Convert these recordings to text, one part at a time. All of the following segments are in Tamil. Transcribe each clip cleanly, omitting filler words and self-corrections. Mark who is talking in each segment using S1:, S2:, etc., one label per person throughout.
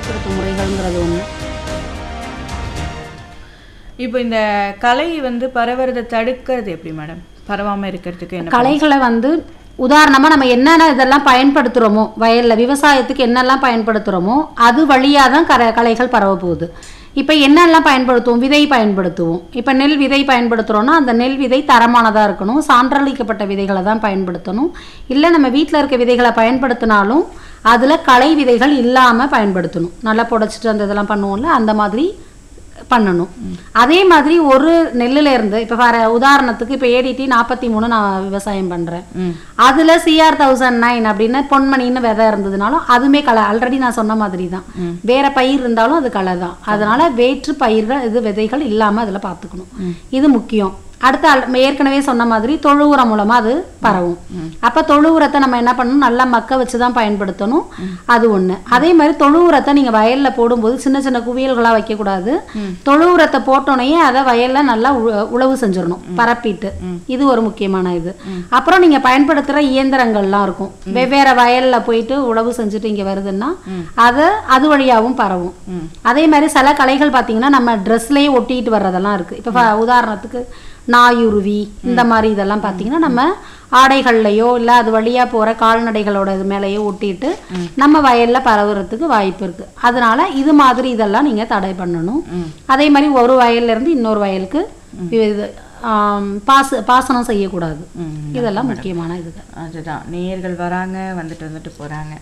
S1: கட்டுப்படுத்தும் முறைகள்ங்கிறது ஒன்று.
S2: இப்போ இந்த கலை வந்து பரவுறதை தடுக்கிறது எப்படி மேடம்? பரவாமல் இருக்கிறதுக்கு என்ன
S1: களைகளை உதாரணமாக நம்ம என்னென்ன இதெல்லாம் பயன்படுத்துகிறோமோ, வயலில் விவசாயத்துக்கு என்னெல்லாம் பயன்படுத்துகிறோமோ அது வழியாக தான் களைகள் பரவ போகுது. இப்போ என்னெல்லாம் பயன்படுத்துவோம்? விதை பயன்படுத்துவோம். இப்போ நெல் விதை பயன்படுத்துகிறோன்னா அந்த நெல் விதை தரமானதாக இருக்கணும், சான்றளிக்கப்பட்ட விதைகளை தான் பயன்படுத்தணும். இல்லை நம்ம வீட்டில் இருக்க விதைகளை பயன்படுத்தினாலும் அதில் களை விதைகள் இல்லாமல் பயன்படுத்தணும். நல்லா புடைச்சிட்டு அந்த இதெல்லாம் பண்ணுவோம்ல, அந்த மாதிரி பண்ணணும். அதே மாதிரி ஒரு நெல்லுல இருந்து இப்போ உதாரணத்துக்கு இப்போ ஏடிடி 43 நான் விவசாயம் பண்ணுறேன். அதில் CR1009 அப்படின்னு பொன்மணின்னு விதை இருந்ததுனாலும் அதுவுமே களை. ஆல்ரெடி நான் சொன்ன மாதிரி தான், வேற பயிர் இருந்தாலும் அது களை தான். அதனால வேற்று பயிர்கள் இது விதைகள் இல்லாமல் அதில் பார்த்துக்கணும். இது முக்கியம். அடுத்த ஏற்கனவே சொன்ன மாதிரி தொழு உரம் மூலமாக அது பரவும். அப்போ தொழு உரத்தை நம்ம என்ன பண்ணணும்? நல்லா மக்க வச்சு தான் பயன்படுத்தணும். அது ஒன்று. அதே மாதிரி தொழு உரத்தை நீங்கள் வயலில் போடும்போது சின்ன சின்ன குவியல்களாக வைக்கக்கூடாது. தொழு உரத்தை போட்டோன்னே அதை வயலில் நல்லா உழவு செஞ்சிடணும், பரப்பிட்டு. இது ஒரு முக்கியமான இது. அப்புறம் நீங்கள் பயன்படுத்துகிற இயந்திரங்கள்லாம் இருக்கும். வெவ்வேறு வயலில் போயிட்டு உழவு செஞ்சுட்டு இங்கே வருதுன்னா அது வழியாகவும் பரவும். அதே மாதிரி சில களைகள் பார்த்தீங்கன்னா நம்ம ட்ரெஸ்லேயே ஒட்டிட்டு வர்றதெல்லாம் இருக்குது. இப்போ உதாரணத்துக்கு நாயுருவி இந்த மாதிரி இதெல்லாம் பார்த்தீங்கன்னா நம்ம ஆடைகள்லையோ இல்லை அது வழியாக போகிற கால்நடைகளோட இது மேலேயோ ஒட்டிட்டு நம்ம வயலில் பரவுறதுக்கு வாய்ப்பு இருக்குது. அதனால இது மாதிரி இதெல்லாம் நீங்கள் தடை பண்ணணும். அதே மாதிரி ஒரு வயல்லேருந்து இன்னொரு வயலுக்கு இது பாசனம் செய்யக்கூடாது. இதெல்லாம் முக்கியமான இதுகள்.
S2: அதுதான் நேயர்கள் வராங்க, வந்துட்டு போகிறாங்க.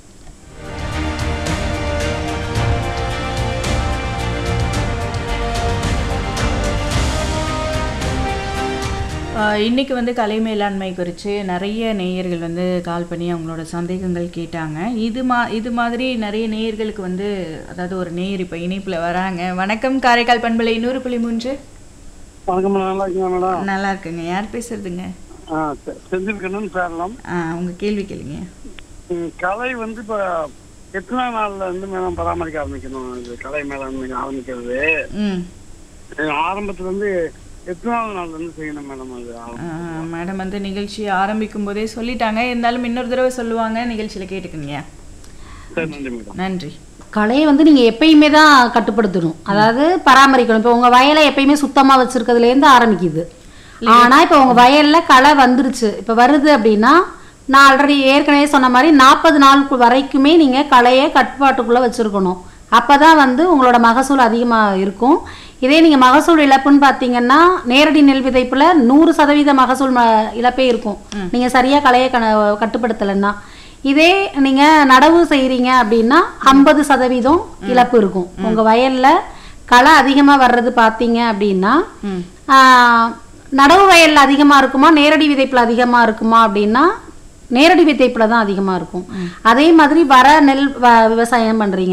S2: இன்றைக்கி வந்து கலை மேலாண்மை குறித்து நிறைய நேயர்கள் வந்து கால் பண்ணி அவங்களோட சந்தேகங்கள் கேட்டாங்க. இது மாதிரி நிறைய நேயர்களுக்கு வந்து, அதாவது ஒரு நேயர் இப்போ இணைப்பில் வராங்க. வணக்கம், காரைக்கால் பண்பலை 100.3.
S3: வணக்கம், நல்லா இருக்கீங்க மேடம்?
S2: நல்லா இருக்குங்க. யார் பேசுறதுங்க?
S3: செந்தில்கண்ணன் பேரலாம்.
S2: உங்கள் கேள்வி கேளுங்க.
S3: கலை வந்து இப்போ எத்தனை நாள்ல இருந்து மேடம் பராமரிக்க ஆரம்பிக்கணும்? கலை மேலாண்மை ஆரம்பிக்கிறது ஆரம்பத்துல இருந்து எத்தனாவது நாள்ல இருந்து செய்யணும் மேடம்? அது
S2: மேடம் வந்து நிகழ்ச்சி ஆரம்பிக்கும் போதே சொல்லிட்டாங்க, இருந்தாலும் இன்னொரு தடவை சொல்லுவாங்க, நிகழ்ச்சியில கேட்டுக்கங்க. நன்றி.
S1: கலையை நீங்கள் எப்பயுமே தான் கட்டுப்படுத்தணும், அதாவது பராமரிக்கணும். இப்போ உங்கள் வயலை எப்பயுமே சுத்தமாக வச்சுருக்கிறதுலேருந்து ஆரம்பிக்குது. ஆனால் இப்போ உங்கள் வயலில் களை வந்துருச்சு, இப்போ வருது அப்படின்னா நான் ஆல்ரெடி ஏற்கனவே சொன்ன மாதிரி 40 நாள் வரைக்குமே நீங்கள் களையை கட்டுப்பாட்டுக்குள்ளே வச்சுருக்கணும். அப்போ தான் உங்களோட மகசூல் அதிகமாக இருக்கும். இதே நீங்கள் மகசூல் இழப்புன்னு பார்த்தீங்கன்னா நேரடி நெல் விதைப்பில் 100% மகசூல் இழப்பே இருக்கும் நீங்கள் சரியாக களையை கட்டுப்படுத்தலைன்னா. இதே நீங்கள் நடவு செய்கிறீங்க அப்படின்னா 50% இழப்பு இருக்கும். உங்கள் வயலில் களை அதிகமாக வர்றது பார்த்தீங்க அப்படின்னா நடவு வயலில் அதிகமாக இருக்குமா நேரடி விதைப்பில் அதிகமாக இருக்குமா அப்படின்னா நேரடி விதைப்பில் தான் அதிகமாக இருக்கும். அதே மாதிரி வர நெல் விவசாயம் பண்ணுறீங்க